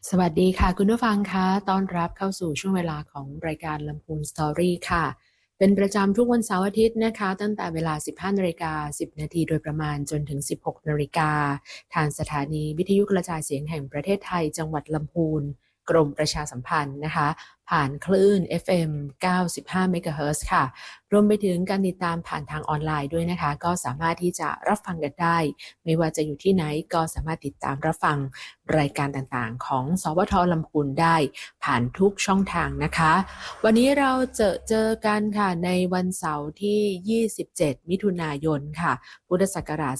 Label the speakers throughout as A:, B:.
A: สวัสดีค่ะคุณผู้ฟังคะต้อนรับเข้าสู่ช่วงเวลาของรายการลำพูนสตอรี่ค่ะเป็นประจำทุกวันเสาร์อาทิตย์นะคะตั้งแต่เวลา 15:10 นาทีโดยประมาณจนถึง 16นาฬิกาทางสถานีวิทยุกระจายเสียงแห่งประเทศไทยจังหวัดลำพูนกรมประชาสัมพันธ์นะคะผ่านคลื่น FM 95 เมกะเฮิรตซ์ค่ะรวมไปถึงการติดตามผ่านทางออนไลน์ด้วยนะคะก็สามารถที่จะรับฟังกันได้ไม่ว่าจะอยู่ที่ไหนก็สามารถติดตามรับฟังรายการต่างๆของสวทลำพูนได้ผ่านทุกช่องทางนะคะวันนี้เราเจอกันค่ะในวันเสาร์ที่ 27 มิถุนายนค่ะพุทธศักราช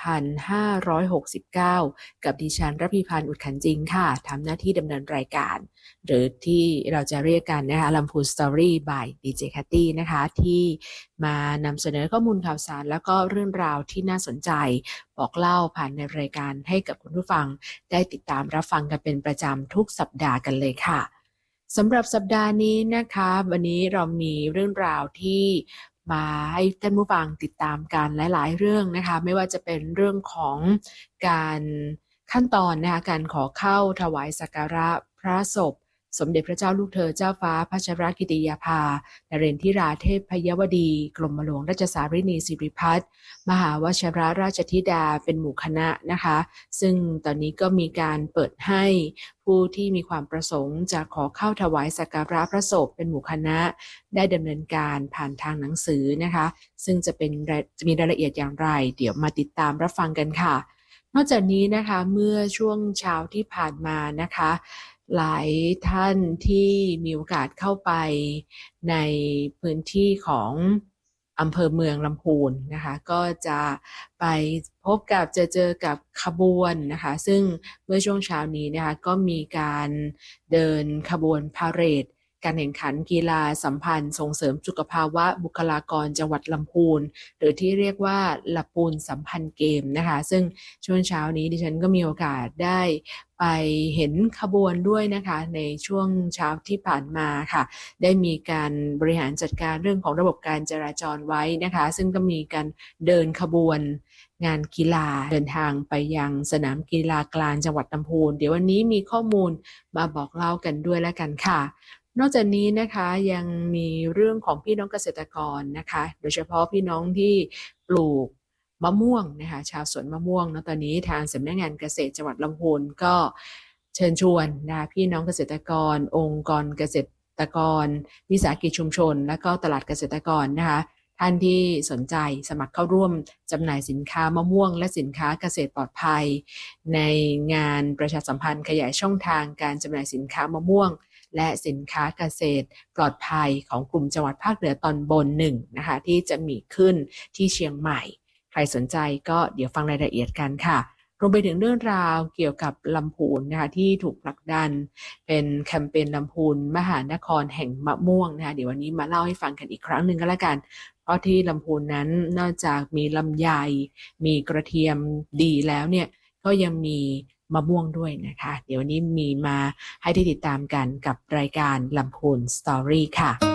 A: 2569 กับดิฉันระพีพันธ์อุดขันจริงค่ะทำหน้าที่ดำเนินรายการหรือที่เราจะเรียกกันนะคะลำพูนสตอรี่บายดีเจแคตตี้นะคะที่มานำเสนอข้อมูลข่าวสารแล้วก็เรื่องราวที่น่าสนใจบอกเล่าผ่านในรายการให้กับคุณผู้ฟังได้ติดตามรับฟังกันเป็นประจำทุกสัปดาห์กันเลยค่ะสำหรับสัปดาห์นี้นะคะวันนี้เรามีเรื่องราวที่มาให้ท่านผู้ฟังติดตามกันหลายๆเรื่องนะคะไม่ว่าจะเป็นเรื่องของการขั้นตอนนะคะการขอเข้าถวายสักการะพระศพสมเด็จพระเจ้าลูกเธอเจ้าฟ้าพัชรกิติยาภานเรนทิราเทพพยวดีกรมหลวงราชสารินีสิริพัฒน์มหาวชิรราชธิดาเป็นหมู่คณะนะคะซึ่งตอนนี้ก็มีการเปิดให้ผู้ที่มีความประสงค์จะขอเข้าถวายสักการะพระศพเป็นหมู่คณะได้ดำเนินการผ่านทางหนังสือนะคะซึ่งจะมีรายละเอียดอย่างไรเดี๋ยวมาติดตามรับฟังกันค่ะนอกจากนี้นะคะเมื่อช่วงเช้าที่ผ่านมานะคะหลายท่านที่มีโอกาสเข้าไปในพื้นที่ของอำเภอเมืองลำพูนนะคะก็จะไปพบกับเจอกับขบวนนะคะซึ่งเมื่อช่วงเช้านี้นะคะก็มีการเดินขบวนพาเหรดการแข่งขันกีฬาสัมพันธ์ส่งเสริมสุขภาวะบุคลากรจังหวัดลำพูนหรือที่เรียกว่าลำพูนสัมพันธ์เกมนะคะซึ่งช่วงเช้านี้ดิฉันก็มีโอกาสได้ไปเห็นขบวนด้วยนะคะในช่วงเช้าที่ผ่านมาค่ะได้มีการบริหารจัดการเรื่องของระบบการจราจรไว้นะคะซึ่งก็มีการเดินขบวนงานกีฬาเดินทางไปยังสนามกีฬากลางจังหวัดลำพูนเดี๋ยววันนี้มีข้อมูลมาบอกเล่ากันด้วยแล้วกันค่ะนอกจากนี้นะคะยังมีเรื่องของพี่น้องเกษตรกรนะคะโดยเฉพาะพี่น้องที่ปลูกมะม่วงนะคะชาวสวนมะม่วงตอนนี้ทางสำนักงานเกษตรจังหวัดลำพูนก็เชิญชวนนะพี่น้องเกษตรกรองค์กรเกษตรกรวิสาหกิจชุมชนและก็ตลาดเกษตรกรนะคะท่านที่สนใจสมัครเข้าร่วมจำหน่ายสินค้ามะม่วงและสินค้าเกษตรปลอดภัยในงานประชาสัมพันธ์ขยายช่องทางการจำหน่ายสินค้ามะม่วงและสินค้าเกษตรปลอดภัยของกลุ่มจังหวัดภาคเหนือตอนบน1นะคะที่จะมีขึ้นที่เชียงใหม่ใครสนใจก็เดี๋ยวฟังรายละเอียดกันค่ะรวมไปถึงเรื่องราวเกี่ยวกับลำพูนนะคะที่ถูกผลักดันเป็นแคมเปญลำพูนมหานครแห่งมะม่วงนะคะเดี๋ยววันนี้มาเล่าให้ฟังกันอีกครั้งหนึ่งก็แล้วกันเพราะที่ลำพูนนั้นนอกจากมีลำไยมีกระเทียมดีแล้วเนี่ยก็ยังมีมะม่วงด้วยนะคะเดี๋ยววันนี้มีมาให้ได้ติดตามกันกับรายการลำพูนสตอรี่ค่ะ